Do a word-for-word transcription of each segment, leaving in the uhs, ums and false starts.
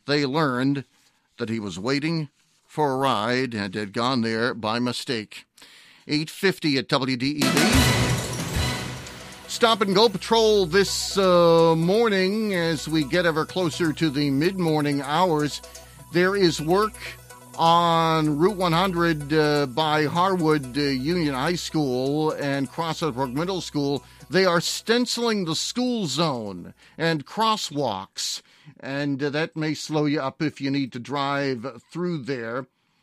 they learned that he was waiting for a ride and had gone there by mistake. eight fifty at W D E V. Stop and go patrol this uh, morning as we get ever closer to the mid-morning hours. There is work on Route one hundred uh, by Harwood uh, Union High School and Crossett Brook Middle School. They are stenciling the school zone and crosswalks, and uh, that may slow you up if you need to drive through there.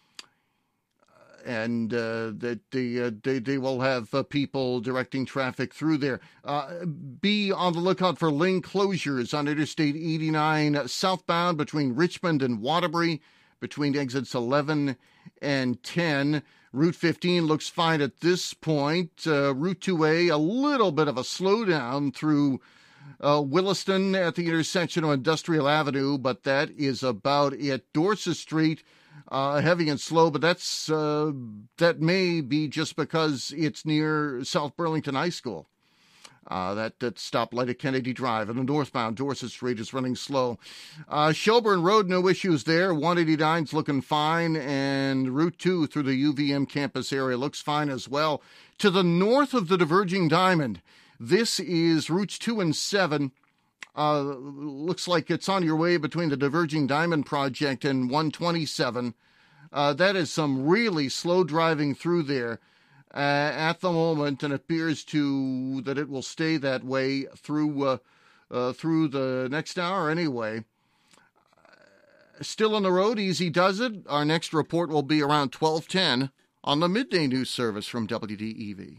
And uh, that they, uh, they they will have uh, people directing traffic through there. Uh, be on the lookout for lane closures on Interstate eighty-nine southbound between Richmond and Waterbury, between exits eleven and ten. Route fifteen looks fine at this point. Uh, Route two A, a little bit of a slowdown through uh, Williston at the intersection of Industrial Avenue, but that is about it. Dorset Street, Uh, heavy and slow, but that's uh, that may be just because it's near South Burlington High School. Uh, that, that stoplight at Kennedy Drive. And the northbound Dorset Street is running slow. Uh, Shelburne Road, no issues there. one eighty-nine's looking fine. And Route two through the U V M campus area looks fine as well. To the north of the Diverging Diamond, this is routes two and seven. Uh, looks like it's on your way between the Diverging Diamond Project and one twenty-seven. Uh, that is some really slow driving through there uh, at the moment, and it appears to that it will stay that way through uh, uh, through the next hour anyway. Uh, still on the road, easy does it. Our next report will be around twelve ten on the Midday News Service from W D E V.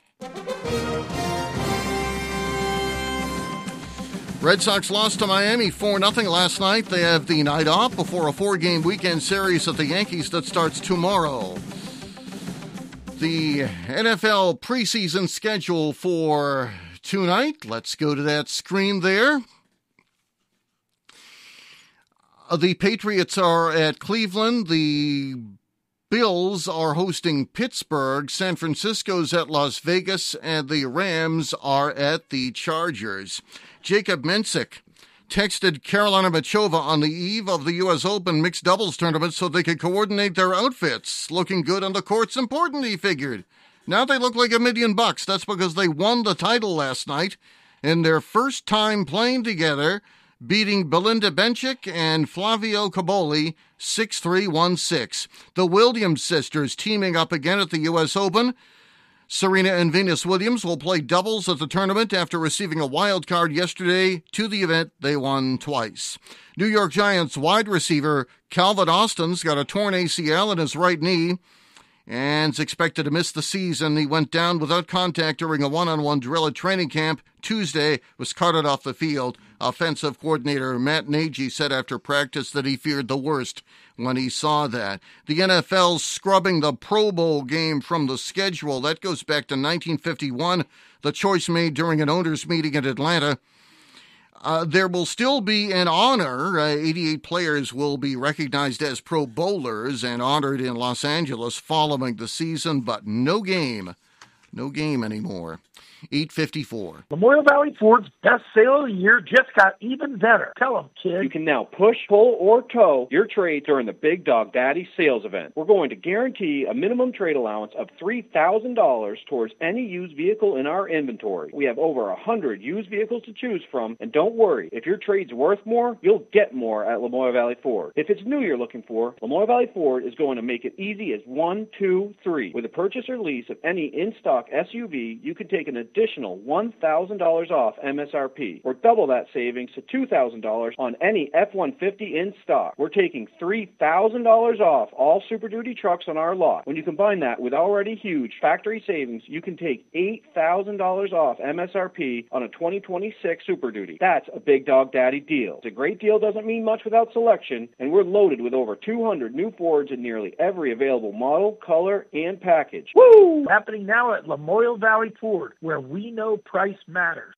Red Sox lost to Miami four nothing last night. They have the night off before a four-game weekend series at the Yankees that starts tomorrow. The N F L preseason schedule for tonight. Let's go to that screen there. The Patriots are at Cleveland. The Bills are hosting Pittsburgh. San Francisco's at Las Vegas, and the Rams are at the Chargers. Jacob Mensick texted Carolina Machova on the eve of the U S Open mixed doubles tournament so they could coordinate their outfits. Looking good on the court's important, he figured. Now they look like a million bucks. That's because they won the title last night in their first time playing together, beating Belinda Bencic and Flavio Caboli six three, one six. The Williams sisters teaming up again at the U S Open. Serena and Venus Williams will play doubles at the tournament after receiving a wild card yesterday to the event they won twice. New York Giants wide receiver Calvin Austin's got a torn A C L in his right knee and is expected to miss the season. He went down without contact during a one-on-one drill at training camp Tuesday, was carted off the field. Offensive coordinator Matt Nagy said after practice that he feared the worst when he saw that. The N F L's scrubbing the Pro Bowl game from the schedule. That goes back to nineteen fifty-one, the choice made during an owners' meeting in Atlanta. Uh, there will still be an honor. Uh, eighty-eight players will be recognized as Pro Bowlers and honored in Los Angeles following the season, but no game. No game anymore. eight fifty-four. Memorial Valley Ford's best sale of the year just got even better. Tell them, kid. You can now push, pull, or tow your trade during the Big Dog Daddy sales event. We're going to guarantee a minimum trade allowance of three thousand dollars towards any used vehicle in our inventory. We have over one hundred used vehicles to choose from, and don't worry, if your trade's worth more, you'll get more at Lamoille Valley Ford. If it's new you're looking for, Lamoille Valley Ford is going to make it easy as one, two, three. With a purchase or lease of any in-stock S U V, you can take an additional one thousand dollars off M S R P, or double that savings to two thousand dollars on any F one fifty in stock. We're taking three thousand dollars off all Super Duty trucks on our lot. When you combine that with already huge factory savings, you can take eight thousand dollars off M S R P on a twenty twenty-six Super Duty. That's a Big Dog Daddy deal. It's a great deal doesn't mean much without selection, and we're loaded with over two hundred new Fords in nearly every available model, color, and package. Woo! Happening now at Lamoille Valley Ford, where we know price matters.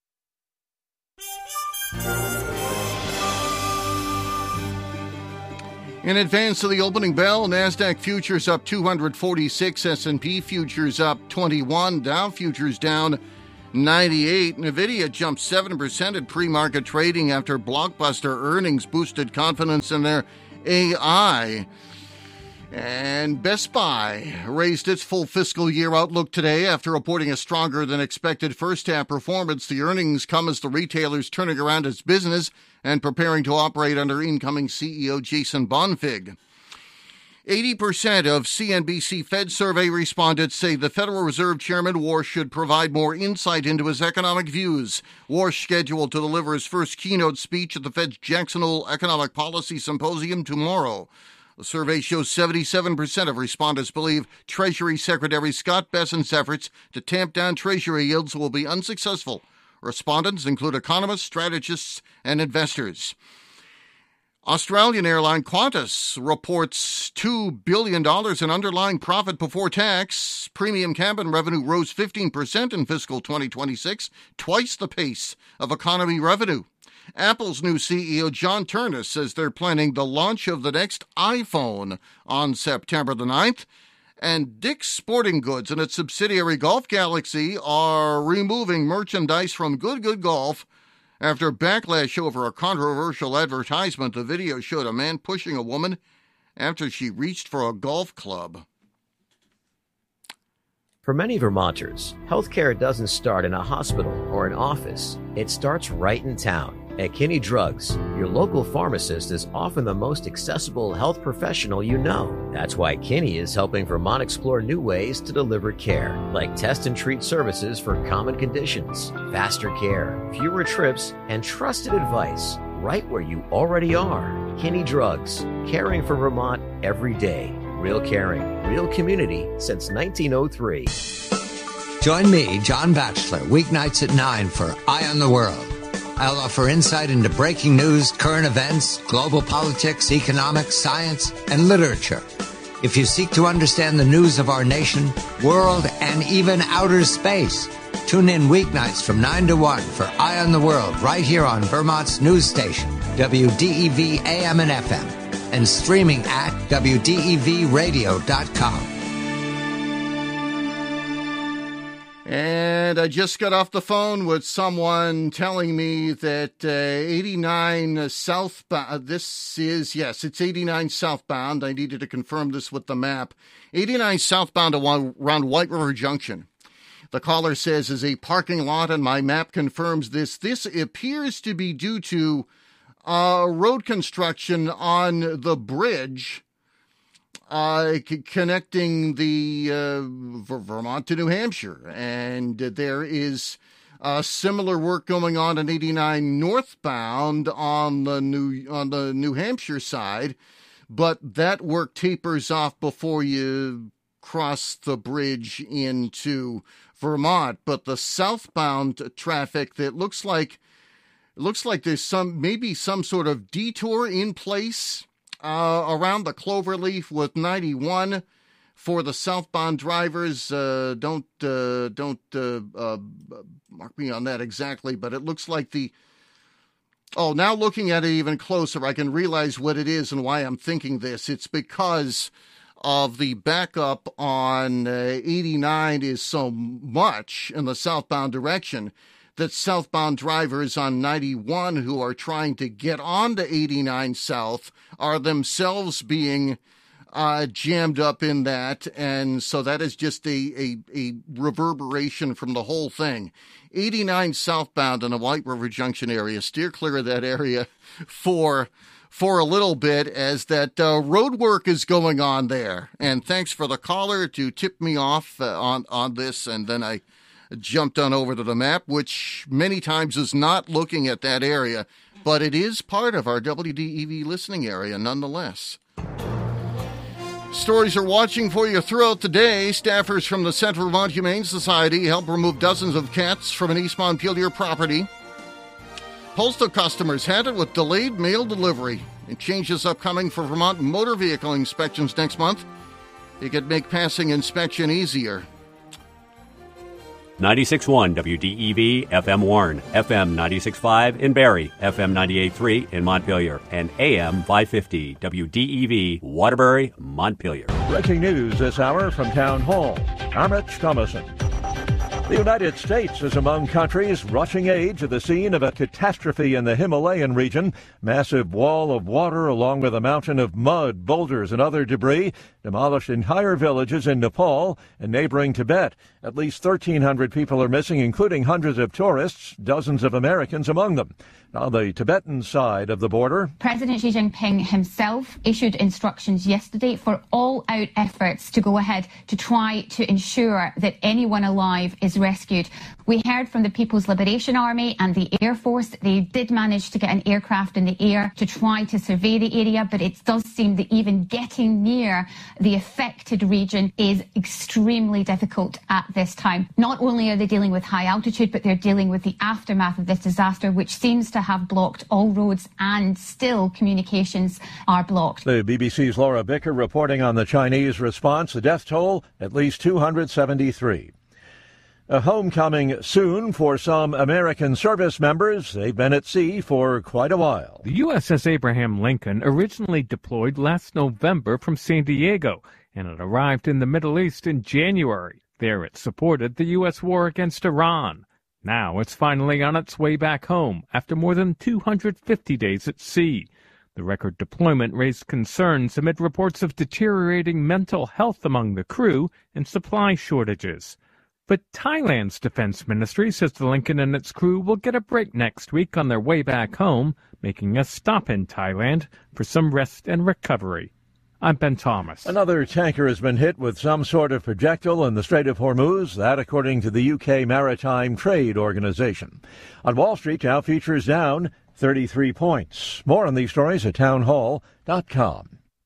In advance of the opening bell, NASDAQ futures up two hundred forty-six, S and P futures up twenty-one, Dow futures down ninety-eight. NVIDIA jumped seven percent at pre-market trading after blockbuster earnings boosted confidence in their A I. And Best Buy raised its full fiscal year outlook today after reporting a stronger than expected first-half performance. The earnings come as the retailer's turning around its business and preparing to operate under incoming C E O Jason Bonfig. eighty percent of C N B C Fed survey respondents say the Federal Reserve Chairman Warsh should provide more insight into his economic views. Warsh scheduled to deliver his first keynote speech at the Fed's Jackson Hole Economic Policy Symposium tomorrow. The survey shows seventy-seven percent of respondents believe Treasury Secretary Scott Bessent's efforts to tamp down Treasury yields will be unsuccessful. Respondents include economists, strategists, and investors. Australian airline Qantas reports two billion dollars in underlying profit before tax. Premium cabin revenue rose fifteen percent in fiscal twenty twenty-six, twice the pace of economy revenue. Apple's new C E O John Ternus says they're planning the launch of the next iPhone on September the ninth. And Dick's Sporting Goods and its subsidiary Golf Galaxy are removing merchandise from Good Good Golf after backlash over a controversial advertisement. The video showed a man pushing a woman after she reached for a golf club. For many Vermonters, healthcare doesn't start in a hospital or an office. It starts right in town. At Kinney Drugs, your local pharmacist is often the most accessible health professional you know. That's why Kinney is helping Vermont explore new ways to deliver care, like test and treat services for common conditions, faster care, fewer trips, and trusted advice right where you already are. Kinney Drugs, caring for Vermont every day. Real caring, real community since nineteen oh three. Join me, John Batchelor, weeknights at nine for Eye on the World. I'll offer insight into breaking news, current events, global politics, economics, science, and literature. If you seek to understand the news of our nation, world, and even outer space, tune in weeknights from nine to one for Eye on the World right here on Vermont's news station, W D E V A M and F M, and streaming at W D E V radio dot com. And I just got off the phone with someone telling me that uh, eighty-nine southbound, this is, yes, it's eighty-nine southbound. I needed to confirm this with the map. eighty-nine southbound around White River Junction. The caller says is a parking lot, and my map confirms this. This appears to be due to uh, road construction on the bridge Uh, c- connecting the uh, Vermont to New Hampshire, and there is uh, similar work going on in eighty-nine northbound on the New on the New Hampshire side, but that work tapers off before you cross the bridge into Vermont. But the southbound traffic, that looks like it looks like there's some maybe some sort of detour in place Uh, around the Cloverleaf with ninety-one for the southbound drivers. Uh, don't uh, don't uh, uh, mark me on that exactly, but it looks like the... Oh, now looking at it even closer, I can realize what it is and why I'm thinking this. It's because of the backup on uh, eighty-nine is so much in the southbound direction that southbound drivers on ninety-one who are trying to get onto eighty-nine South are themselves being uh, jammed up in that. And so that is just a, a, a reverberation from the whole thing. eighty-nine southbound in the White River Junction area. Steer clear of that area for for a little bit as that uh, road work is going on there. And thanks for the caller to tip me off uh, on, on this. And then I jumped on over to the map, which many times is not looking at that area, but it is part of our W D E V listening area nonetheless. Stories are watching for you throughout the day. Staffers from the Central Vermont Humane Society help remove dozens of cats from an East Montpelier property. Postal customers had it with delayed mail delivery. And changes upcoming for Vermont motor vehicle inspections next month. It could make passing inspection easier. ninety-six point one W D E V F M Warren, F M ninety-six point five in Barrie, F M ninety-eight point three in Montpelier, and A M five fifty W D E V Waterbury, Montpelier. Breaking news this hour from Town Hall. I'm Rich Thomason. The United States is among countries rushing aid to the scene of a catastrophe in the Himalayan region. Massive wall of water along with a mountain of mud, boulders, and other debris demolished entire villages in Nepal and neighboring Tibet. At least thirteen hundred people are missing, including hundreds of tourists, dozens of Americans among them. On the Tibetan side of the border, President Xi Jinping himself issued instructions yesterday for all-out efforts to go ahead to try to ensure that anyone alive is rescued. We heard from the People's Liberation Army and the Air Force. They did manage to get an aircraft in the air to try to survey the area, but it does seem that even getting near the affected region is extremely difficult at this time. Not only are they dealing with high altitude, but they're dealing with the aftermath of this disaster, which seems to have blocked all roads, and still communications are blocked. The B B C's Laura Bicker reporting on the Chinese response. The death toll, at least two hundred seventy-three. A homecoming soon for some American service members. They've been at sea for quite a while. The U S S Abraham Lincoln originally deployed last November from San Diego, and it arrived in the Middle East in January. There it supported the U S war against Iran. Now it's finally on its way back home after more than two hundred fifty days at sea. The record deployment raised concerns amid reports of deteriorating mental health among the crew and supply shortages. But Thailand's defense ministry says the Lincoln and its crew will get a break next week on their way back home, making a stop in Thailand for some rest and recovery. I'm Ben Thomas. Another tanker has been hit with some sort of projectile in the Strait of Hormuz, that according to the U K Maritime Trade Organization. On Wall Street, Dow futures down thirty-three points. More on these stories at townhall dot com.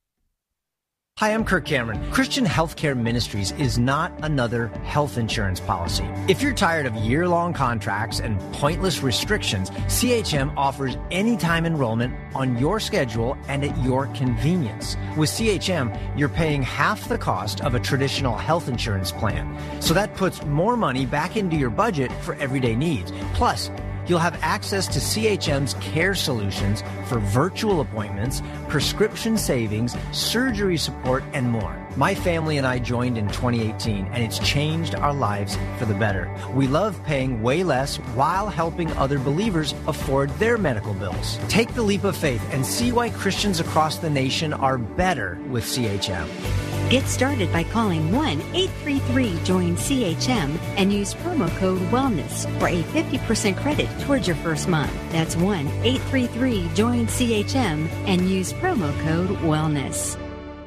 Hi, I'm Kirk Cameron. Christian Healthcare Ministries is not another health insurance policy. If you're tired of year-long contracts and pointless restrictions, C H M offers anytime enrollment on your schedule and at your convenience. With C H M, you're paying half the cost of a traditional health insurance plan. So that puts more money back into your budget for everyday needs. Plus, you'll have access to C H M's care solutions for virtual appointments, prescription savings, surgery support, and more. My family and I joined in twenty eighteen, and it's changed our lives for the better. We love paying way less while helping other believers afford their medical bills. Take the leap of faith and see why Christians across the nation are better with C H M. Get started by calling one eight three three join C H M and use promo code WELLNESS for a fifty percent credit towards your first month. That's one eight three three join C H M and use promo code WELLNESS.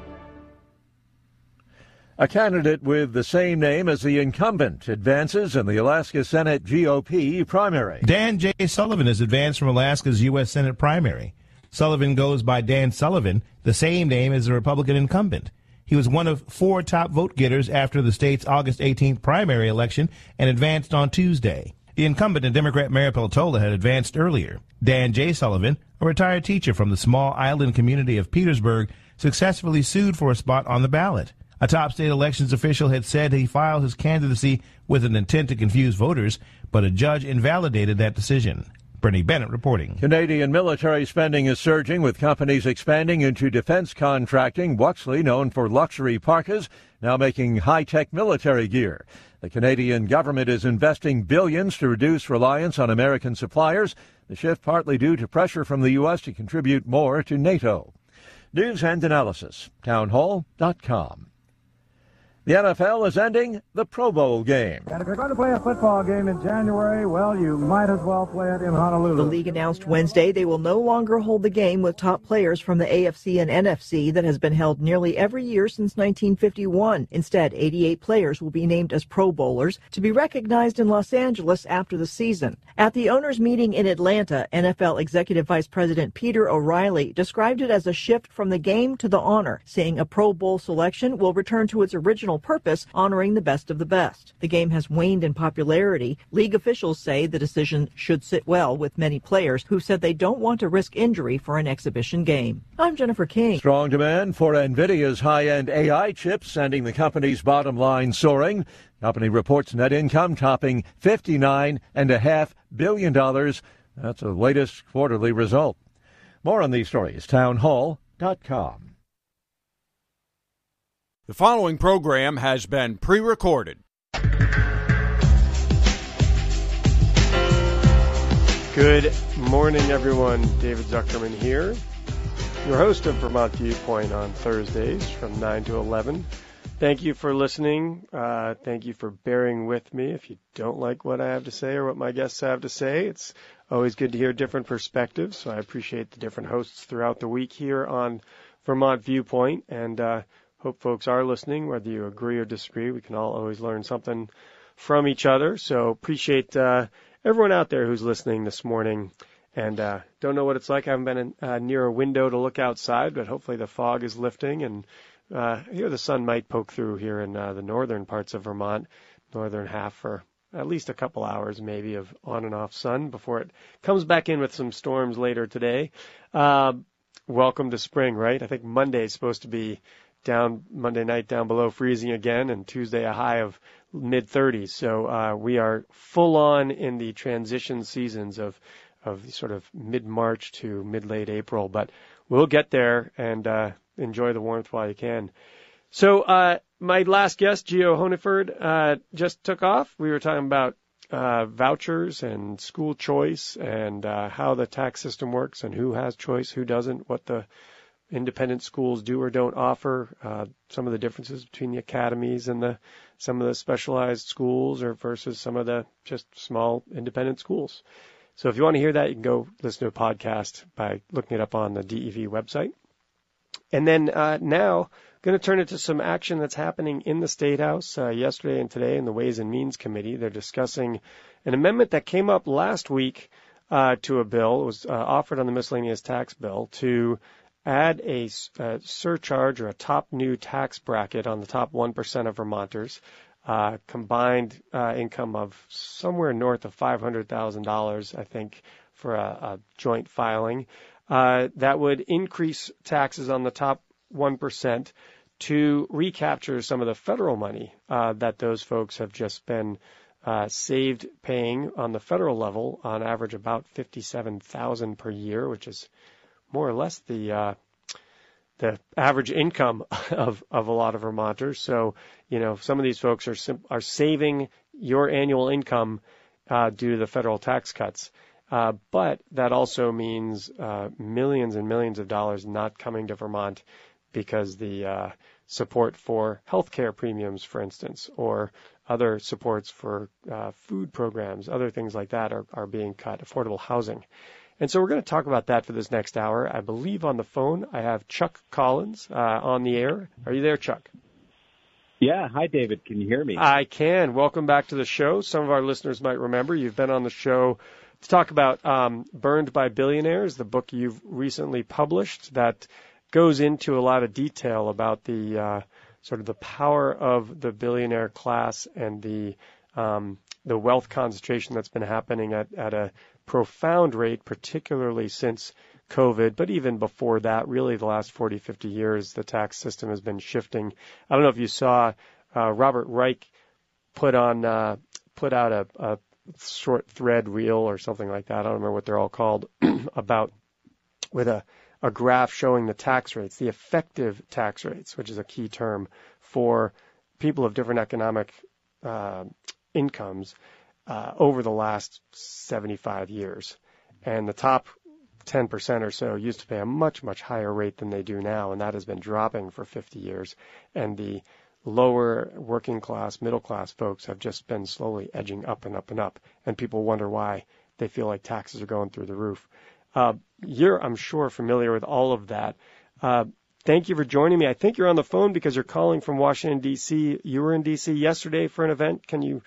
A candidate with the same name as the incumbent advances in the Alaska Senate G O P primary. Dan J. Sullivan has advanced from Alaska's U S Senate primary. Sullivan goes by Dan Sullivan, the same name as the Republican incumbent. He was one of four top vote getters after the state's August eighteenth primary election and advanced on Tuesday. The incumbent and Democrat Mayor Peltola had advanced earlier. Dan J. Sullivan, a retired teacher from the small island community of Petersburg, successfully sued for a spot on the ballot. A top state elections official had said he filed his candidacy with an intent to confuse voters, but a judge invalidated that decision. Bernie Bennett reporting. Canadian military spending is surging, with companies expanding into defense contracting. Wuxley, known for luxury parkas, now making high-tech military gear. The Canadian government is investing billions to reduce reliance on American suppliers, the shift partly due to pressure from the U S to contribute more to NATO. News and analysis, townhall dot com. The N F L is ending the Pro Bowl game. And if you're going to play a football game in January, well, you might as well play it in Honolulu. The league announced Wednesday they will no longer hold the game with top players from the A F C and N F C that has been held nearly every year since nineteen fifty-one. Instead, eighty-eight players will be named as Pro Bowlers to be recognized in Los Angeles after the season. At the owners' meeting in Atlanta, N F L Executive Vice President Peter O'Reilly described it as a shift from the game to the honor, saying a Pro Bowl selection will return to its original purpose, honoring the best of the best. The game has waned in popularity. League officials say the decision should sit well with many players who said they don't want to risk injury for an exhibition game. I'm Jennifer King. Strong demand for NVIDIA's high-end A I chips, sending the company's bottom line soaring. Company reports net income topping fifty-nine point five billion dollars. That's the latest quarterly result. More on these stories, townhall dot com. The following program has been pre-recorded. Good morning, everyone. David Zuckerman here, your host of Vermont Viewpoint on Thursdays from nine to eleven. Thank you for listening. Uh, thank you for bearing with me. If you don't like what I have to say or what my guests have to say, it's always good to hear different perspectives. So I appreciate the different hosts throughout the week here on Vermont Viewpoint, and uh, hope folks are listening, whether you agree or disagree. We can all always learn something from each other. So appreciate uh, everyone out there who's listening this morning. And uh, don't know what it's like. I haven't been in, uh, near a window to look outside, but hopefully the fog is lifting, and uh, here the sun might poke through here in uh, the northern parts of Vermont, northern half, for at least a couple hours maybe of on and off sun before it comes back in with some storms later today. Uh, welcome to spring, right? I think Monday is supposed to be down, Monday night down below freezing again, and Tuesday a high of mid thirties. So uh, we are full on in the transition seasons of of sort of mid-March to mid-late April, but we'll get there and uh, enjoy the warmth while you can. So uh, my last guest, Gio Honeyford, uh, just took off. We were talking about uh, vouchers and school choice and uh, how the tax system works and who has choice, who doesn't, what the independent schools do or don't offer, uh, some of the differences between the academies and the some of the specialized schools or versus some of the just small independent schools. So if you want to hear that, you can go listen to a podcast by looking it up on the D E V website. And then uh, now, I'm going to turn it to some action that's happening in the State House uh, yesterday and today in the Ways and Means Committee. They're discussing an amendment that came up last week uh, to a bill. It was uh, offered on the miscellaneous tax bill to add a, a surcharge or a top new tax bracket on the top one percent of Vermonters. Uh, combined uh, income of somewhere north of five hundred thousand dollars, I think, for a, a joint filing. Uh, that would increase taxes on the top one percent to recapture some of the federal money uh, that those folks have just been uh, saved paying on the federal level, on average about fifty-seven thousand dollars per year, which is more or less the uh, the average income of, of a lot of Vermonters. So, you know, some of these folks are sim- are saving your annual income uh, due to the federal tax cuts. Uh, but that also means uh, millions and millions of dollars not coming to Vermont because the uh, support for health care premiums, for instance, or other supports for uh, food programs, other things like that are, are being cut, affordable housing. And so we're going to talk about that for this next hour. I believe on the phone I have Chuck Collins uh, on the air. Are you there, Chuck? Yeah. Hi, David. Can you hear me? I can. Welcome back to the show. Some of our listeners might remember you've been on the show to talk about um, Burned by Billionaires, the book you've recently published that goes into a lot of detail about the uh, sort of the power of the billionaire class and the um, the wealth concentration that's been happening at, at a profound rate, particularly since COVID, but even before that, really the last forty, fifty years, the tax system has been shifting. I don't know if you saw uh, Robert Reich put on uh, put out a, a short thread reel or something like that. I don't remember what they're all called about with a, a graph showing the tax rates, the effective tax rates, which is a key term for people of different economic uh, incomes uh, over the last seventy-five years. And the top ten percent or so used to pay a much, much higher rate than they do now, and that has been dropping for fifty years. And the lower working class, middle class folks have just been slowly edging up and up and up, and people wonder why they feel like taxes are going through the roof. Uh, you're, I'm sure, familiar with all of that. Uh, thank you for joining me. I think you're on the phone because you're calling from Washington, D C You were in D C yesterday for an event. Can you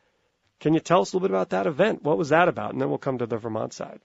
can you tell us a little bit about that event? What was that about? And then we'll come to the Vermont side.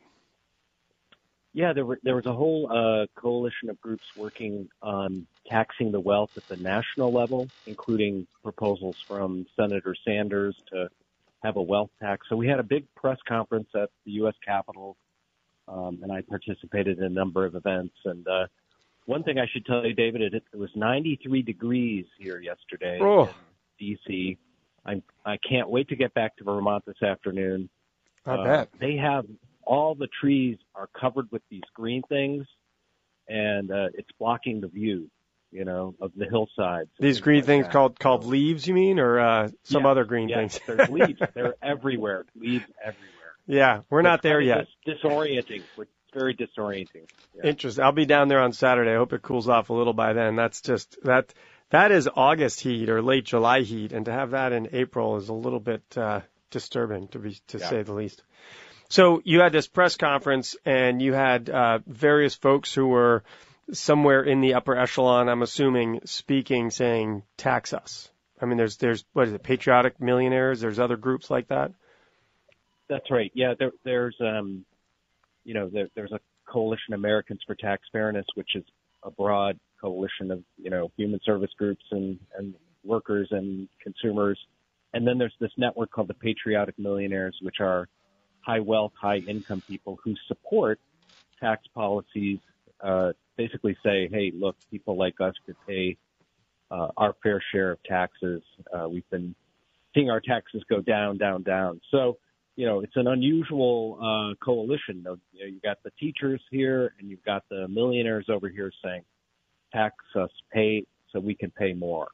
Yeah, there were there was a whole uh, coalition of groups working on taxing the wealth at the national level, including proposals from Senator Sanders to have a wealth tax. So we had a big press conference at the U S Capitol, um, and I participated in a number of events. And uh, one thing I should tell you, David, it, it was ninety-three degrees here yesterday oh. in D C I I can't wait to get back to Vermont this afternoon. I uh, bet. They have all the trees are covered with these green things, and uh, it's blocking the view, you know, of the hillsides. These green like things that. called called leaves, you mean, or uh, some yeah, other green yeah, things? There's leaves. They're everywhere. Leaves everywhere. Yeah, we're not there yet. Dis- disorienting. It's very disorienting. Yeah. Interesting. I'll be down there on Saturday. I hope it cools off a little by then. That's just that. That is August heat or late July heat, and to have that in April is a little bit uh, disturbing, to be to yeah. say the least. So you had this press conference, and you had uh, various folks who were somewhere in the upper echelon, I'm assuming, speaking, saying, tax us. I mean, there's, there's what is it, patriotic millionaires? There's other groups like that? That's right. Yeah, there, there's, um, you know, there, there's a Coalition Americans for Tax Fairness, which is a broad coalition of, you know, human service groups and, and workers and consumers. And then there's this network called the Patriotic Millionaires, which are high wealth, high income people who support tax policies, uh, basically say, hey, look, people like us could pay uh, our fair share of taxes. Uh, we've been seeing our taxes go down, down, down. So, you know, it's an unusual uh, coalition. You know, you've got the teachers here and you've got the millionaires over here saying, tax us, pay so we can pay more.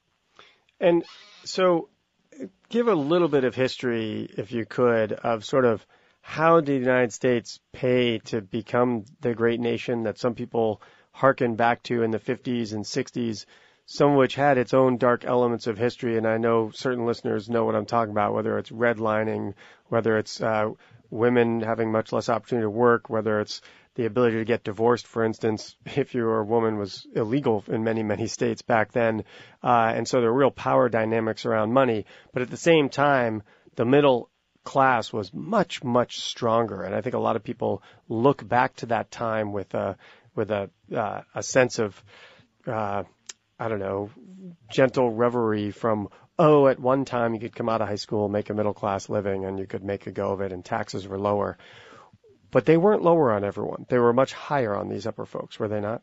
And so give a little bit of history, if you could, of sort of how did the United States pay to become the great nation that some people hearken back to in the fifties and sixties, some of which had its own dark elements of history. And I know certain listeners know what I'm talking about, whether it's redlining, whether it's uh, women having much less opportunity to work, whether it's the ability to get divorced, for instance, if you were a woman, was illegal in many, many states back then. Uh, and so there were real power dynamics around money. But at the same time, the middle class was much, much stronger. And I think a lot of people look back to that time with a, with a, uh, a sense of, uh, I don't know, gentle reverie from, oh, at one time you could come out of high school, make a middle class living, and you could make a go of it, and taxes were lower. But they weren't lower on everyone. They were much higher on these upper folks, were they not?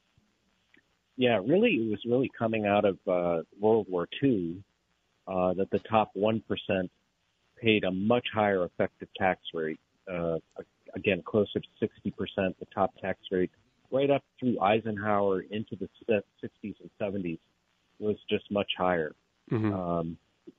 Yeah, really, it was really coming out of uh, World War Two uh, that the top one percent paid a much higher effective tax rate. Uh, again, closer to sixty percent, the top tax rate, right up through Eisenhower into the sixties and seventies was just much higher. Mm-hmm. Um,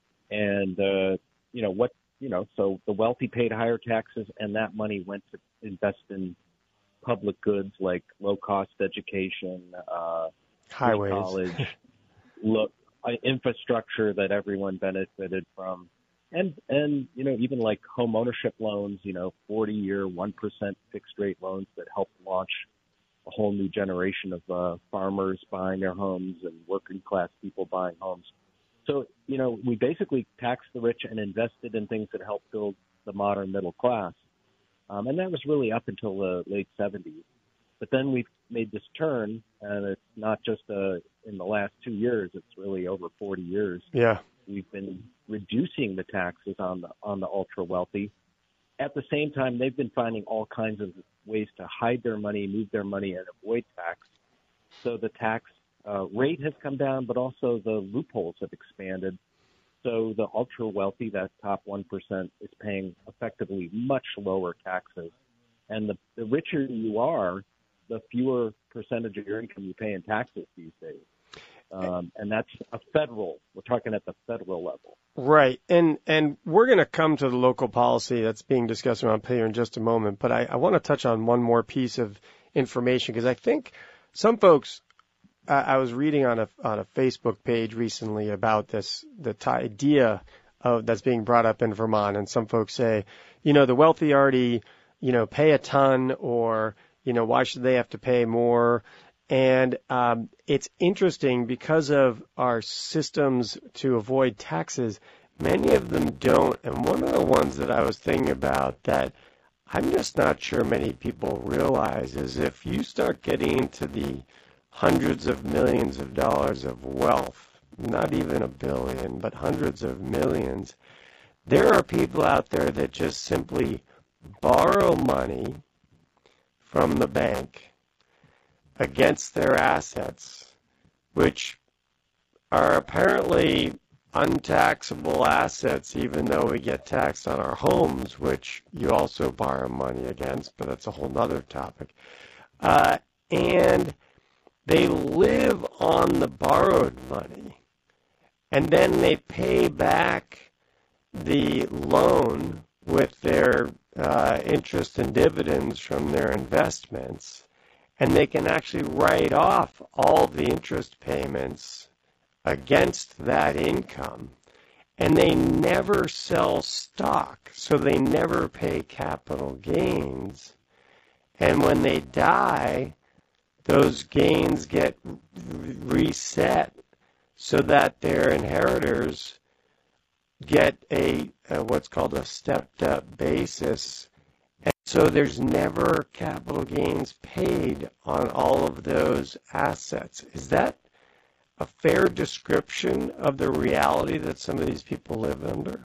and, uh, you know, what, you know, so the wealthy paid higher taxes, and that money went to invest in public goods like low-cost education, uh, highways, college, look, uh, infrastructure that everyone benefited from, and and you know even like home ownership loans, you know, forty-year one percent fixed-rate loans that helped launch a whole new generation of uh, farmers buying their homes and working-class people buying homes. So, you know, we basically taxed the rich and invested in things that helped build the modern middle class. Um, and that was really up until the late seventies. But then we've made this turn, and it's not just uh, in the last two years. It's really over forty years. Yeah. We've been reducing the taxes on the on the ultra-wealthy. At the same time, they've been finding all kinds of ways to hide their money, move their money, and avoid tax. So the tax Uh, rate has come down, but also the loopholes have expanded. So the ultra wealthy, that top one percent, is paying effectively much lower taxes. And the, the richer you are, the fewer percentage of your income you pay in taxes these days. Um, and that's a federal, we're talking at the federal level. Right. And and we're going to come to the local policy that's being discussed around pay in just a moment. But I, I want to touch on one more piece of information, because I think some folks, I was reading on a on a Facebook page recently about this, the t- idea of that's being brought up in Vermont, and some folks say, you know, the wealthy already, you know, pay a ton, or, you know, why should they have to pay more? And um, it's interesting because of our systems to avoid taxes, many of them don't. And one of the ones that I was thinking about that I'm just not sure many people realize is if you start getting into the hundreds of millions of dollars of wealth, not even a billion, but hundreds of millions, there are people out there that just simply borrow money from the bank against their assets, which are apparently untaxable assets, even though we get taxed on our homes, which you also borrow money against, but that's a whole nother topic. Uh, and they live on the borrowed money, and then they pay back the loan with their uh, interest and dividends from their investments, and they can actually write off all the interest payments against that income, and they never sell stock, so they never pay capital gains. And when they die, those gains get reset so that their inheritors get a, a what's called a stepped-up basis. And so there's never capital gains paid on all of those assets. Is that a fair description of the reality that some of these people live under?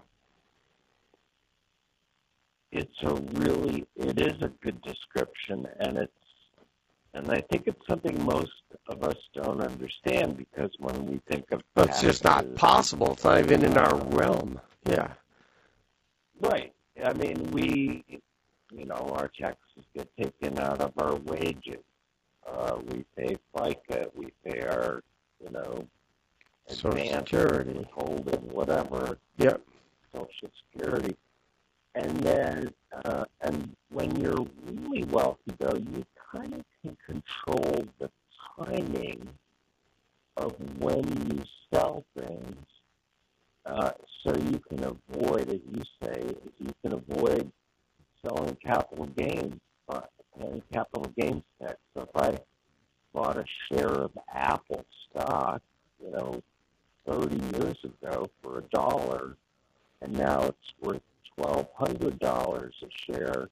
It's a really, it is a good description, and it's, and I think it's something most of us don't understand, because when we think of well, it's just not possible. It's not even in our realm. Yeah. Right. I mean, we, you know, our taxes get taken out of our wages. Uh, we pay FICA. We pay our, you know, Social advance Security, withholding, whatever. Yep. Social Security. And then, uh, and when you're really wealthy, though, you kind of can control the timing of when you sell things, uh, so you can avoid, as you say, you can avoid selling capital gains, uh, paying capital gains tax. So if I bought a share of Apple stock, you know, thirty years ago for a dollar, and now it's worth twelve hundred dollars a share.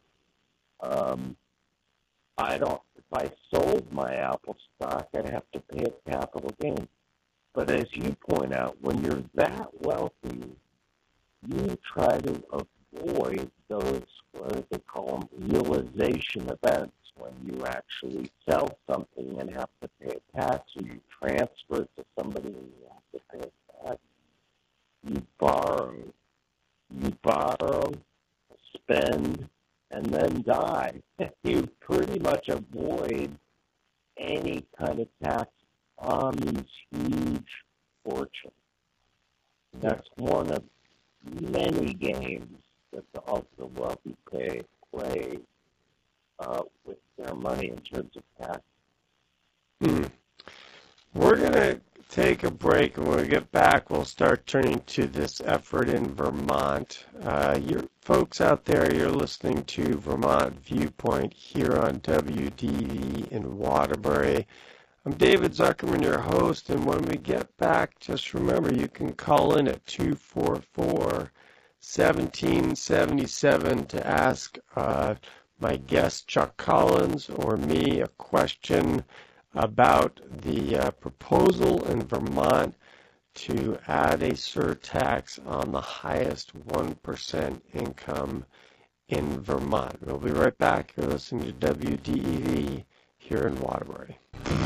Um, I don't. If I sold my Apple stock, I'd have to pay a capital gain. But as you point out, when you're that wealthy, you try to avoid those, what they call them, realization events, when you actually sell something and have to pay a tax, or you transfer it to somebody and you have to pay a tax. You borrow. You borrow, spend, and then die. You pretty much avoid any kind of tax on these huge fortunes. That's one of many games that the ultra wealthy pay, play uh, with their money in terms of tax. Hmm. We're going to take a break, and when we get back, we'll start turning to this effort in Vermont. Uh, you folks out there, you're listening to Vermont Viewpoint here on W D E V in Waterbury. I'm David Zuckerman, your host, and when we get back, just remember you can call in at two four four, one seven seven seven to ask uh, my guest Chuck Collins or me a question about the uh, proposal in Vermont to add a surtax on the highest one percent income in Vermont. We'll be right back. You're listening to W D E V here in Waterbury.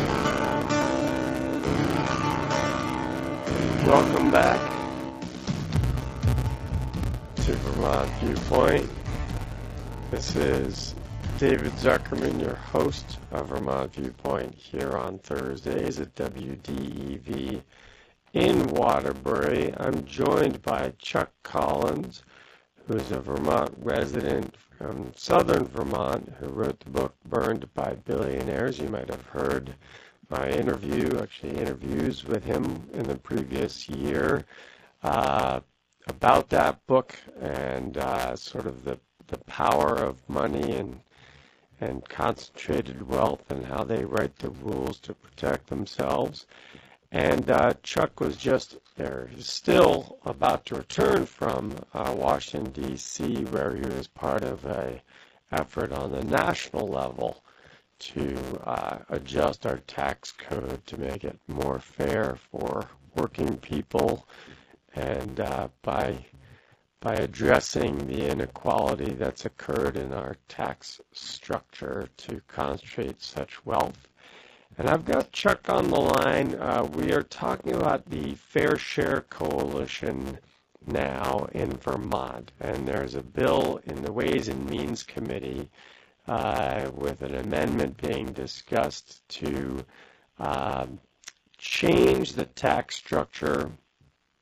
Welcome back to Vermont Viewpoint. This is David Zuckerman, your host of Vermont Viewpoint here on Thursdays at W D E V in Waterbury. I'm joined by Chuck Collins, who's a Vermont resident from southern Vermont, who wrote the book Burned by Billionaires. You might have heard my interview, actually interviews with him in the previous year uh, about that book and uh, sort of the, the power of money and and concentrated wealth and how they write the rules to protect themselves. And uh, Chuck was just there. He's still about to return from uh, Washington, D C, where he was part of a effort on the national level to uh, adjust our tax code to make it more fair for working people, and uh, by by addressing the inequality that's occurred in our tax structure to concentrate such wealth. And I've got Chuck on the line. Uh, we are talking about the Fair Share Coalition now in Vermont, and there's a bill in the Ways and Means Committee uh, with an amendment being discussed to uh, change the tax structure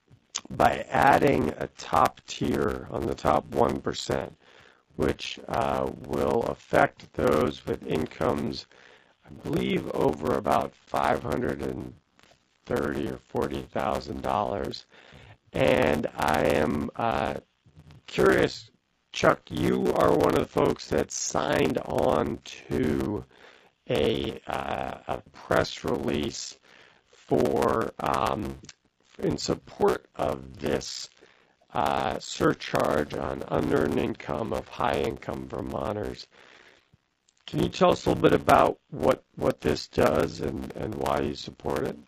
by adding a top tier on the top one percent, which uh, will affect those with incomes, I believe, over about five hundred thirty thousand dollars or forty thousand dollars. And I am uh, curious, Chuck, you are one of the folks that signed on to a, uh, a press release for um, in support of this uh, surcharge on unearned income of high-income Vermonters. Can you tell us a little bit about what, what this does and, and why you support it?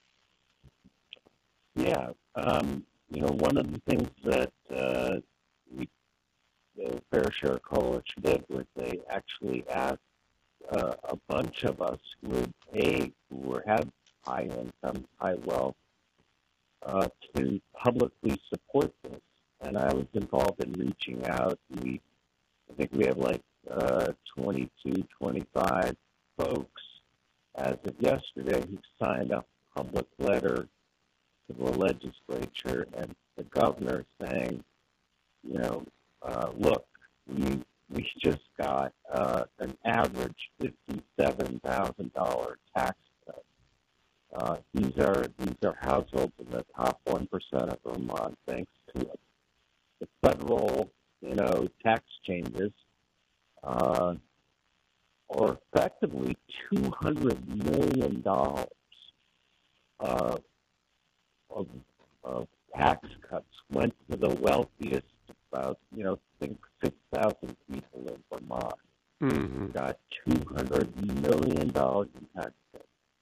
Yeah. Um, you know, one of the things that uh, we, the Fair Share Coalition did was they actually asked uh, a bunch of us who would pay, who have high income, high wealth, uh, to publicly support this. And I was involved in reaching out. We, I think we have like uh, twenty-two, twenty-five folks as of yesterday who signed a public letter to the legislature and the governor saying, you know, uh, look, we we just got uh, an average fifty-seven thousand dollars tax cut. Uh, these are these are households in the top one percent of Vermont, thanks to the federal, you know, tax changes, uh, or effectively two hundred million dollars uh, of, of tax cuts went to the wealthiest, about, you know, I think six thousand people in Vermont. Mm-hmm. Got two hundred million dollars in tax cuts.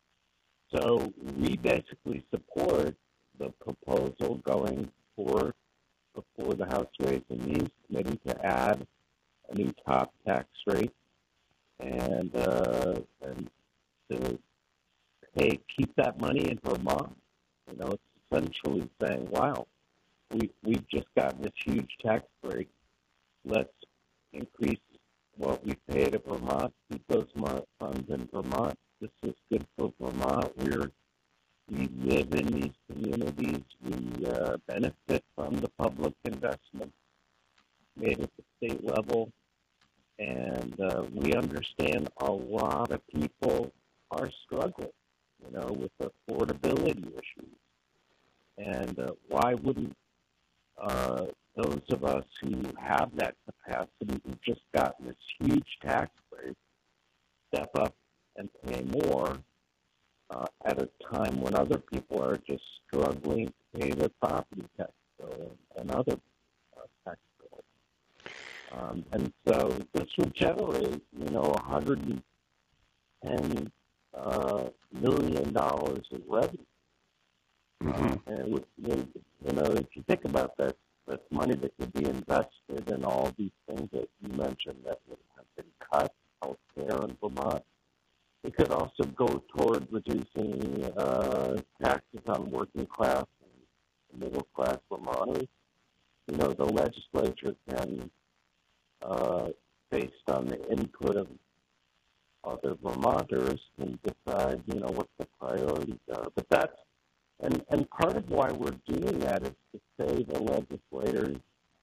So we basically support the proposal going forward before the House Ways and Means Committee to add a new top tax rate and, uh, and to pay, keep that money in Vermont. You know, it's essentially saying, wow, we, we've just gotten this huge tax break. Let's increase what we pay to Vermont, keep those funds in Vermont. This is good for Vermont. We're, we live in these communities. We uh, benefit from the public investment made at the state level. And uh, we understand a lot of people are struggling, you know, with affordability issues. And uh, why wouldn't uh, those of us who have that capacity, who've just gotten this huge tax break, step up and pay more uh, at a time when other people are just struggling to pay their property tax bill and other uh, tax bills. Um, and so this would generate, you know, one hundred ten uh, million dollars in revenue. Mm-hmm. Uh, and it would, you know, if you think about that, that's money that could be invested in all these things that you mentioned that would have been cut, health care in Vermont. It could also go toward reducing uh, taxes on working class and middle class Vermonters. You know, the legislature can, uh, based on the input of other Vermonters, can decide, you know, what the priorities are. But that's, and, and part of why we're doing that is to say to legislators,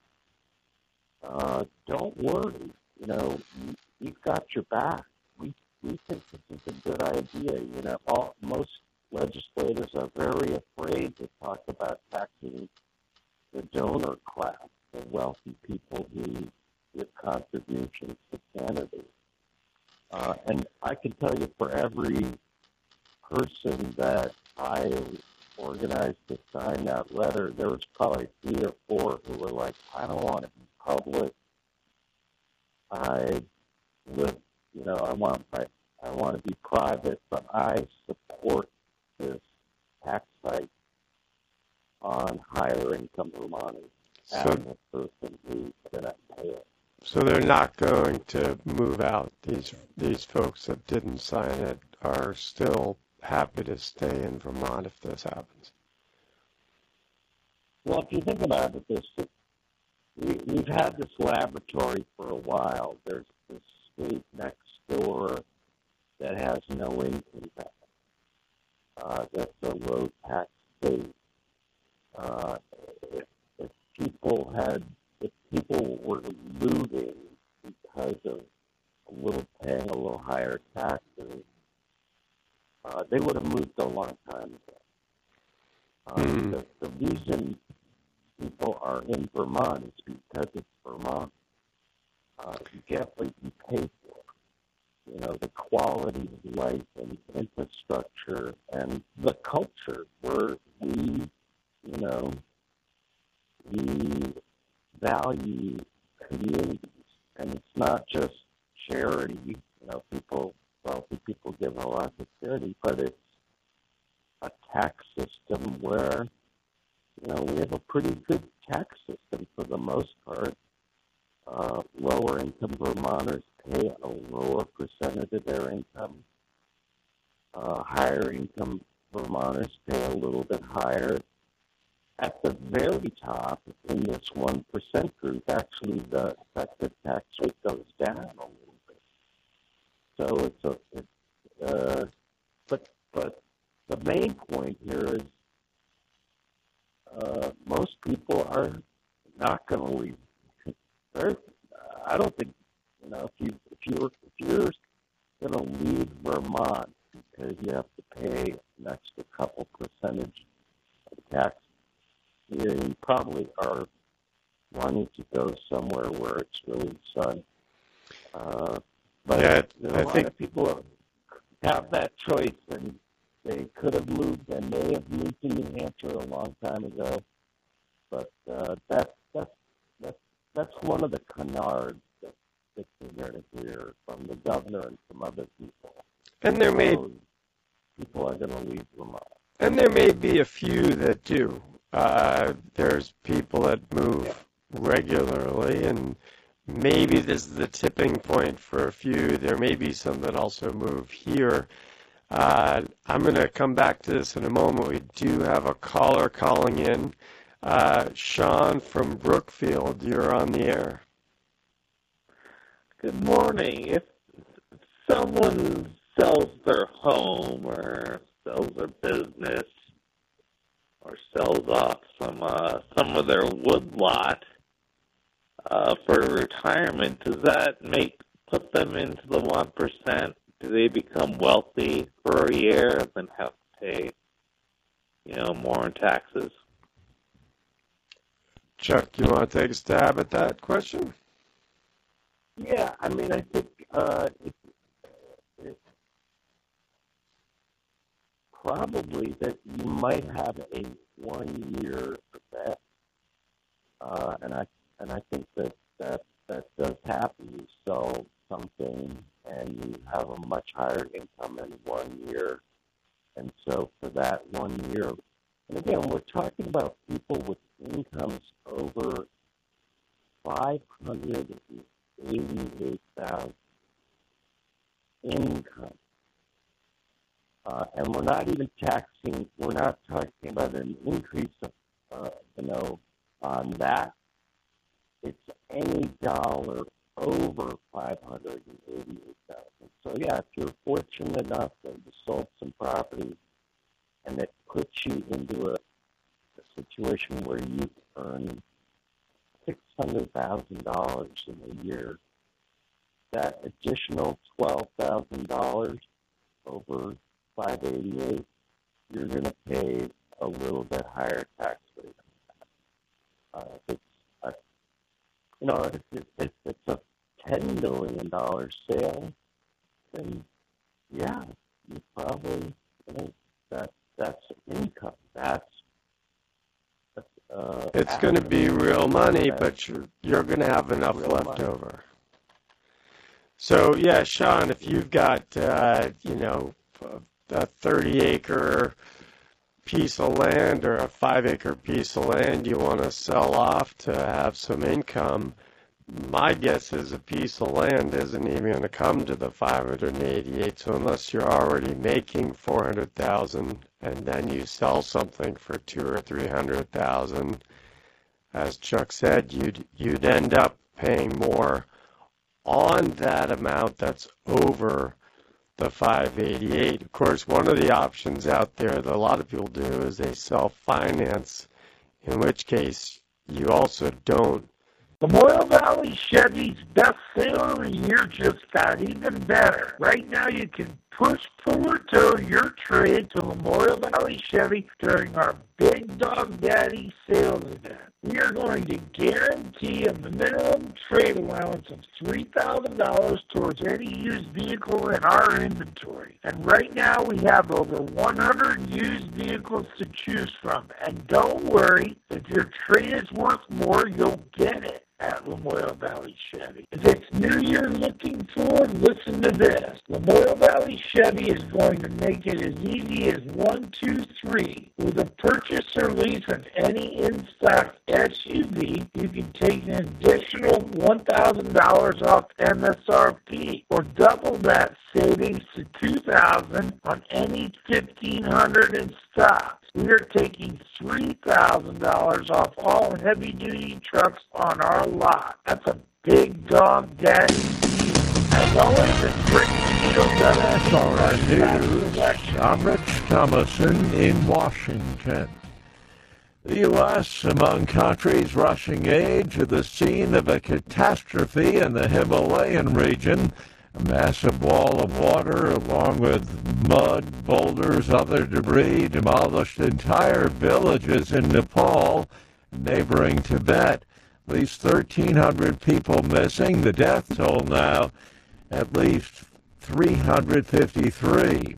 uh, don't worry, you know, we've got your back. We we think this is a good idea. You know, all, most legislators are very afraid to talk about taxing the donor class, the wealthy people who give contributions to candidates. Uh, and I can tell you, for every person that I organized to sign that letter, there was probably three or four who were like, I don't want to be public. I live, you know, I want my, I want to be private, but I support this tax hike on higher income Vermonters as a person who's going to pay it. So they're not going to move out. These these folks that didn't sign it are still happy to stay in Vermont if this happens. Well, if you think about it, this, we, we've had this laboratory for a while. There's this state next door that has no income tax. Uh, that's a low tax state. Uh, had, if people were moving because of a little paying a little higher taxes, uh, they would have moved a long time ago. Um, mm. the, the reason people are in Vermont is because it's Vermont. Uh, you get what you pay for. You know, the quality of life and infrastructure and the culture where we, you know, we value communities. And it's not just charity. You know, people, wealthy people give a lot to charity, but it's a tax system where, you know, we have a pretty good tax system for the most part. Uh, lower income Vermonters pay a lower percentage of their income. Uh, higher income Vermonters pay a little bit higher. At the very top, in this one percent group, actually the effective tax rate goes down a little bit. So it's a, it's, uh, but, but the main point here is uh, most people are not going to leave. They're, I don't think, you know, if you if you if you're going to leave Vermont because you have to pay an extra couple percentage of tax, you probably are wanting to go somewhere where it's really sun. Uh, but yeah, you know, a lot of people have that choice, and they could have moved and may have moved to New Hampshire a long time ago. But uh, that's that's that's that's one of the canards that, that you're going to hear from the governor and from other people. And there may people are going to leave Vermont. And there may be a few that do. Uh, there's people that move yeah. regularly, and maybe this is the tipping point for a few. There may be some that also move here. Uh, I'm going to come back to this in a moment. We do have a caller calling in. Uh, Sean from Brookfield, you're on the air. Good morning. If someone sells their home or sells their business or sells off some uh, some of their wood lot uh, for retirement, does that make put them into the one percent? Do they become wealthy for a year and then have to pay, you know, more in taxes? Chuck, you want to take a stab at that question? Yeah, I mean, I think uh, it, it probably that you might have a one-year event, uh, and I and I think that, that that does happen. You sell something and you have a much higher income in one year, and so for that one year, and again, we're talking about people with incomes over five hundred eighty-eight thousand income. Uh, and we're not even taxing, we're not talking about an increase of, uh, you know, on that. It's any dollar over five hundred eighty-eight thousand. So, yeah, if you're fortunate enough to have sold some property and it puts you into a, a situation where you earn six hundred thousand dollars in a year, that additional twelve thousand dollars over five eighty-eight, you're going to pay a little bit higher tax rate. Uh, if it's a, you know, if, it, if it's a ten million dollars sale, then yeah, you probably, you know, that that's income. That's Uh, it's going to be real money, but you're you're going to have enough left money. over. So yeah, Sean, if you've got uh, you know a thirty acre piece of land or a five acre piece of land you want to sell off to have some income, my guess is a piece of land isn't even going to come to the five hundred eighty-eight. So unless you're already making four hundred thousand and then you sell something for two or three hundred thousand, as Chuck said, you'd you'd end up paying more on that amount that's over the five eighty-eight. Of course, one of the options out there that a lot of people do is they self-finance, in which case you also don't. Lamoille Valley Chevy's best sale of the year just got even better. Right now you can push, pull, or tow your trade to Lamoille Valley Chevy during our Big Dog Daddy sales event. We are going to guarantee a minimum trade allowance of three thousand dollars towards any used vehicle in our inventory. And right now we have over one hundred used vehicles to choose from. And don't worry, if your trade is worth more, you'll get it at Lamoille Valley Chevy. If it's new you're looking for, listen to this. Lamoille Valley Chevy is going to make it as easy as one, two, three. With a purchase or lease of any in-stock S U V, you can take an additional one thousand dollars off M S R P, or double that savings to two thousand dollars on any fifteen hundred in stock. We are taking three thousand dollars off all heavy-duty trucks on our lot. That's a Big Dog Daddy deal. As always, it's Rick That's all right, news. I'm Rich Thomason in Washington. The U S, among countries rushing aid to the scene of a catastrophe in the Himalayan region. A massive wall of water, along with mud, boulders, other debris, demolished entire villages in Nepal, neighboring Tibet. At least thirteen hundred people missing. The death toll now at least three hundred fifty-three.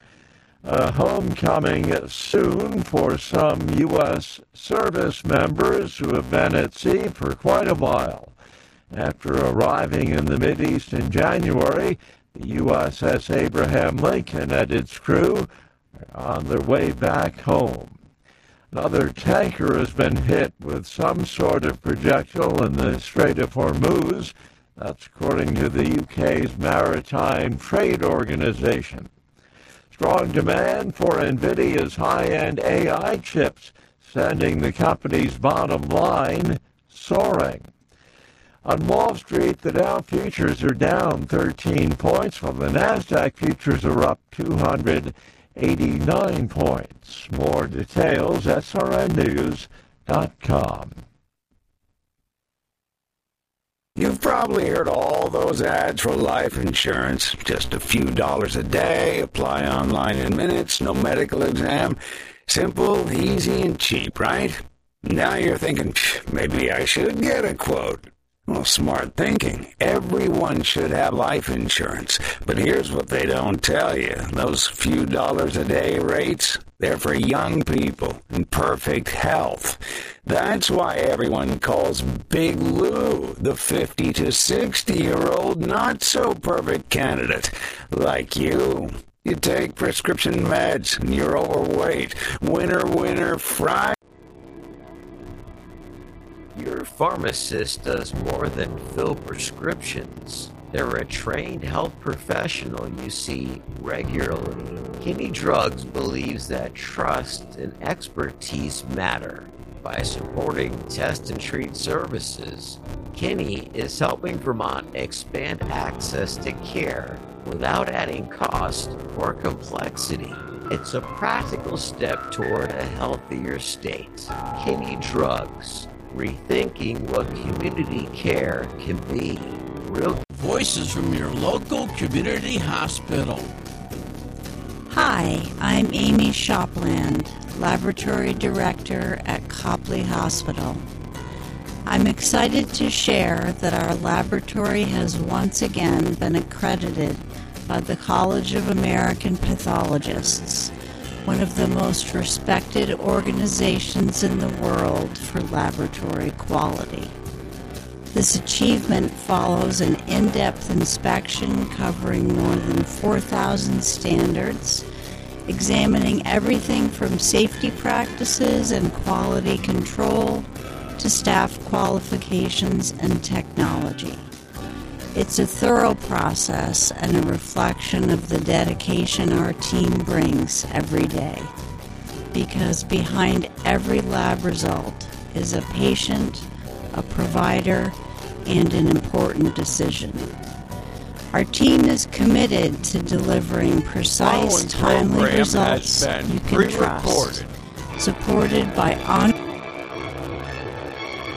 A homecoming soon for some U S service members who have been at sea for quite a while. After arriving in the Mideast in January, the U S S Abraham Lincoln and its crew are on their way back home. Another tanker has been hit with some sort of projectile in the Strait of Hormuz. That's according to the U K's Maritime Trade Organization. Strong demand for NVIDIA's high-end A I chips, sending the company's bottom line soaring. On Wall Street, the Dow futures are down thirteen points, while the NASDAQ futures are up two hundred eighty-nine points. More details, S R N news dot com. You've probably heard all those ads for life insurance. Just a few dollars a day, apply online in minutes, no medical exam. Simple, easy, and cheap, right? Now you're thinking, maybe I should get a quote. Well, smart thinking. Everyone should have life insurance. But here's what they don't tell you. Those few dollars a day rates, they're for young people in perfect health. That's why everyone calls Big Lou the fifty to sixty-year-old not-so-perfect candidate. Like you. You take prescription meds and you're overweight. Winner, winner, fry. Your pharmacist does more than fill prescriptions. They're a trained health professional you see regularly. Kinney Drugs believes that trust and expertise matter. By supporting test and treat services, Kinney is helping Vermont expand access to care without adding cost or complexity. It's a practical step toward a healthier state. Kinney Drugs. Rethinking what community care can be. Real voices from your local community hospital. Hi, I'm Amy Shopland, Laboratory Director at Copley Hospital. I'm excited to share that our laboratory has once again been accredited by the College of American Pathologists, one of the most respected organizations in the world for laboratory quality. This achievement follows an in-depth inspection covering more than four thousand standards, examining everything from safety practices and quality control to staff qualifications and technology. It's a thorough process and a reflection of the dedication our team brings every day. Because behind every lab result is a patient, a provider, and an important decision. Our team is committed to delivering precise, timely results you can trust, supported by on.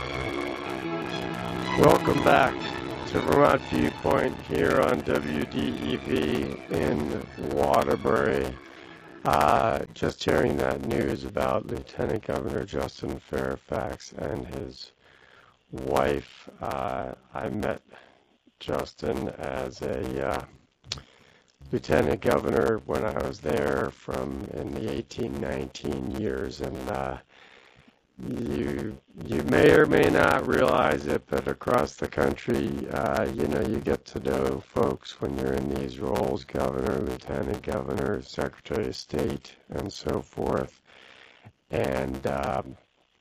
Welcome back to Vermont Viewpoint here on W D E V in Waterbury. Uh, just hearing that news about Lieutenant Governor Justin Fairfax and his wife. Uh, I met Justin as a uh, lieutenant governor when I was there from in the eighteen nineteen years, and uh, you you may or may not realize it, but across the country, uh, you know, you get to know folks when you're in these roles: governor, lieutenant governor, secretary of state, and so forth. And um,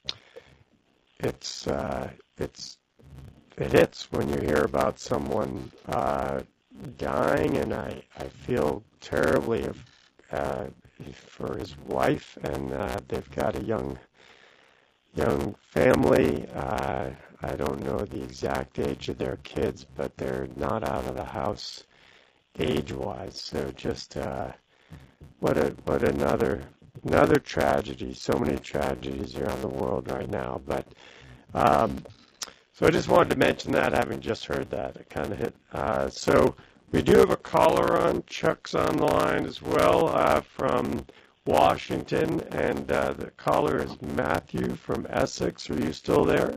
it's uh, it's it hits when you hear about someone uh, dying, and I, I feel terribly of, uh, for his wife, and uh, they've got a young young family. Uh, I don't know the exact age of their kids, but they're not out of the house age-wise. So just uh, what a what another another tragedy. So many tragedies around the world right now, but. Um, So I just wanted to mention that, having just heard that. It kind of hit. Uh, so we do have a caller on. Chuck's on the line as well uh, from Washington, and uh, the caller is Matthew from Essex. Are you still there?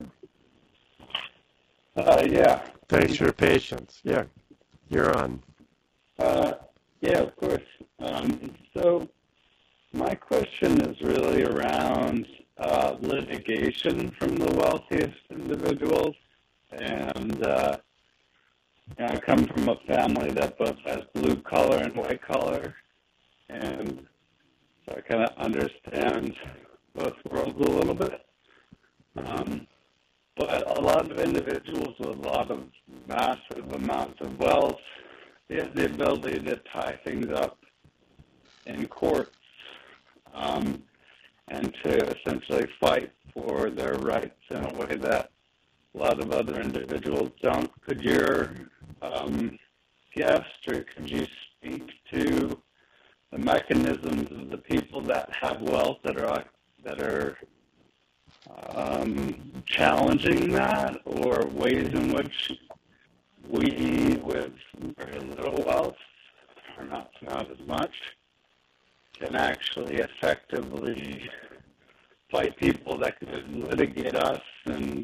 Uh, yeah. Thanks for your patience. Yeah, you're on. Uh, yeah, of course. Um, so my question is really around Uh, litigation from the wealthiest individuals, and uh, I come from a family that both has blue collar and white collar, and so I kind of understand both worlds a little bit. Um, but a lot of individuals with a lot of massive amounts of wealth, they have the ability to tie things up in courts. Um, and to essentially fight for their rights in a way that a lot of other individuals don't. Could your um, guest, or could you speak to the mechanisms of the people that have wealth that are that are um, challenging that, or ways in which we with very little wealth, or not, not as much, can actually effectively fight people that could litigate us and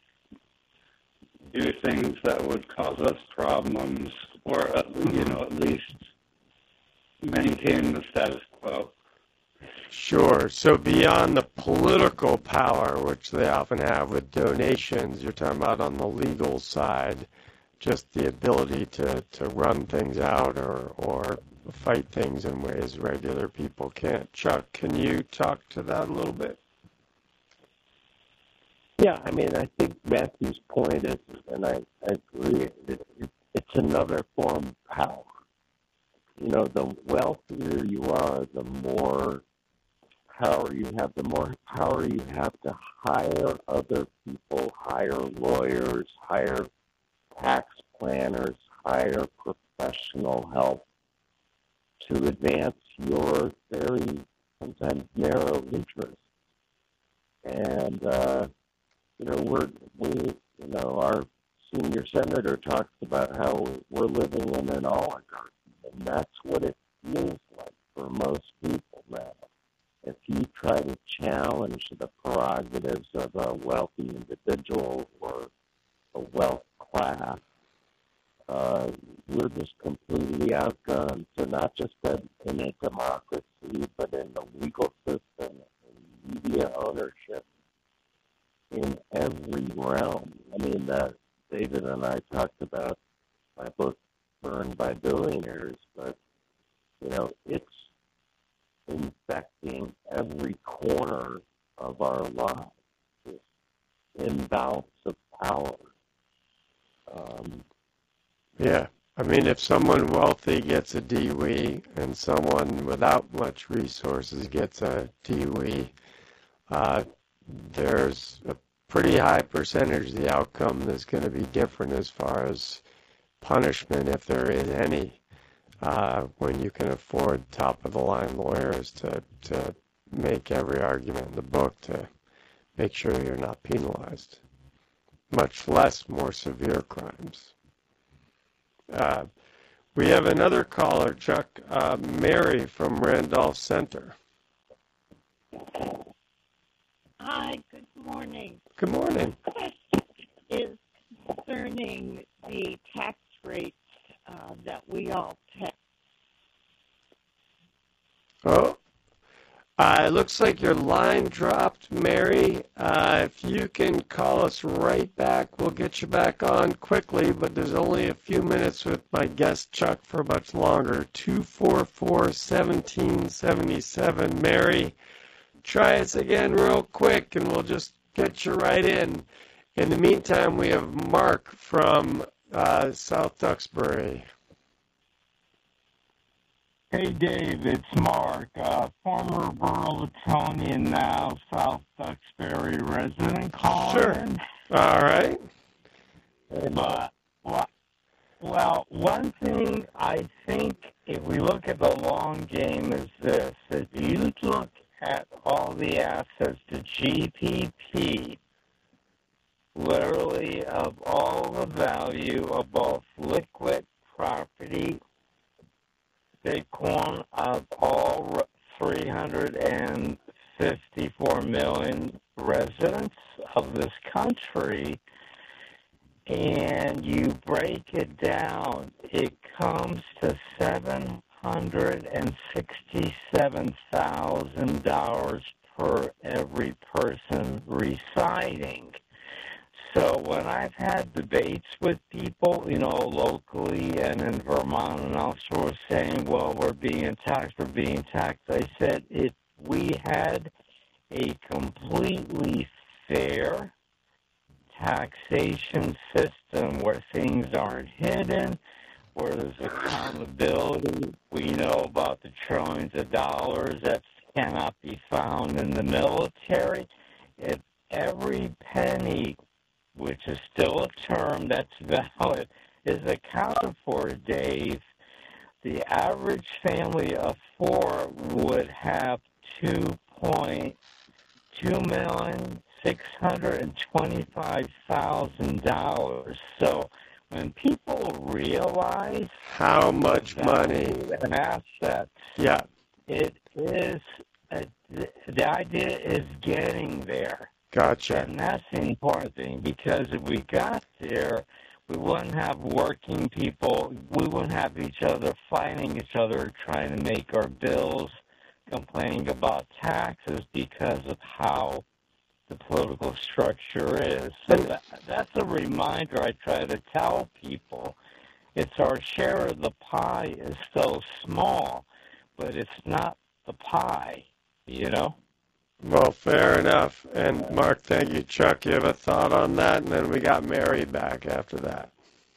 do things that would cause us problems, or you know, at least maintain the status quo. Sure. So beyond the political power, which they often have with donations, you're talking about on the legal side, just the ability to, to run things out or or fight things in ways regular people can't. Chuck, can you talk to that a little bit? Yeah, I mean, I think Matthew's point is, and I, I agree, it, it, it's another form of power. You know, the wealthier you are, the more power you have, the more power you have to hire other people, hire lawyers, hire tax planners, hire professional help to advance your very sometimes narrow interests. And, uh, you know, we're, we, you know, our senior senator talks about how we're living in an oligarchy, and that's what it feels like for most people now. If you try to challenge the prerogatives of a wealthy individual or a wealth class, Uh, we're just completely outgunned. So not just in a democracy, but in the legal system, in media ownership, in every realm. I mean, uh, David and I talked about my book, Burned by Billionaires, but, you know, it's infecting every corner of our lives, this imbalance of power. Um, Yeah. I mean, if someone wealthy gets a D W I and someone without much resources gets a D W I, uh, there's a pretty high percentage of the outcome that's going to be different as far as punishment, if there is any, uh, when you can afford top-of-the-line lawyers to, to make every argument in the book to make sure you're not penalized. much less more severe crimes. Uh, we have another caller, Chuck, uh, Mary from Randolph Center. Hi, good morning. Good morning. Is concerning the tax rates uh, that we all pay. Oh, uh, it looks like your line dropped, Mary. Uh, if you can call us right back, we'll get you back on quickly, but there's only a few minutes with my guest, Chuck, for much longer. two four four, one seven seven seven. Mary, try us again real quick, and we'll just get you right in. In the meantime, we have Mark from uh, South Duxbury. Hey, Dave, it's Mark, uh, former rural Etonian, now South Duxbury resident calling. Sure. All right. But, well, well, one thing I think if we look at the long game is this. If you look at all the assets, the G P P, literally of all the value of both liquid property, Bitcoin, of all three hundred fifty-four million residents of this country, and you break it down, it comes to seven hundred sixty-seven thousand dollars per every person residing. So when I've had debates with people, you know, locally and in Vermont and elsewhere saying, well, we're being taxed, we're being taxed, I said, if we had a completely fair taxation system where things aren't hidden, where there's accountability, we know about the trillions of dollars that cannot be found in the military, if every penny, which is still a term that's valid, is accounted for, Dave, the average family of four would have two point two million six hundred twenty-five thousand dollars. So when people realize how much money an asset, yeah, it is a, the idea is getting there. Gotcha. And that's the important thing, because if we got there, we wouldn't have working people, we wouldn't have each other fighting each other, trying to make our bills, complaining about taxes because of how the political structure is. So that, that's a reminder I try to tell people. It's our share of the pie is so small, but it's not the pie, you know? Well, fair enough. And Mark, thank you. Chuck, you have a thought on that? And then we got Mary back after that.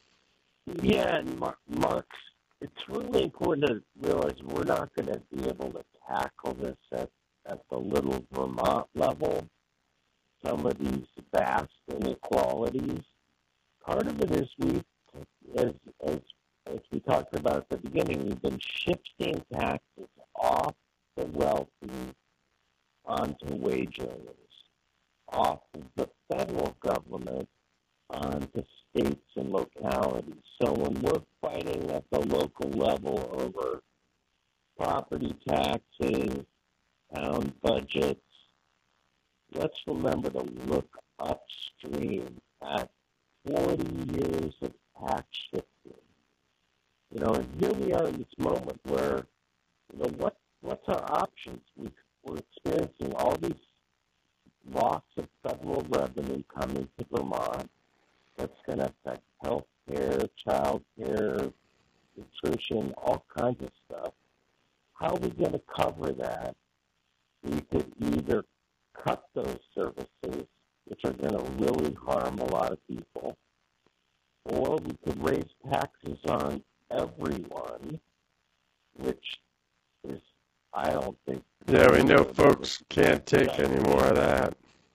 Yeah, and Mark, Mark, it's really important to realize we're not going to be able to tackle this at, at the little Vermont level, some of these vast inequalities. Part of it is we, as, as, as we talked about at the beginning, we've been shifting taxes off the wealthy onto wage earners, off of the federal government onto states and localities. So when we're fighting at the local level over property taxes, town budgets, let's remember to look upstream at forty years of tax shifting. You know, and here we are in this moment where, you know, what what's our options? We've We're experiencing all these loss of federal revenue coming to Vermont. That's going to affect health care, child care, nutrition, all kinds of stuff. How are we going to cover that? We could either cut those services, which are going to really harm a lot of people, or we could raise taxes on everyone, which is, I don't think. Yeah, we know folks can't take any more of that.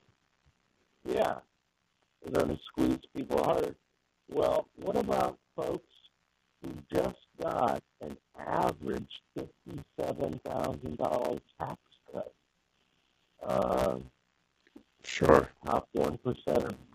Yeah, they're going to squeeze people harder. Well, what about folks who just got an average fifty-seven thousand dollars tax cut? Uh, sure. Top one percent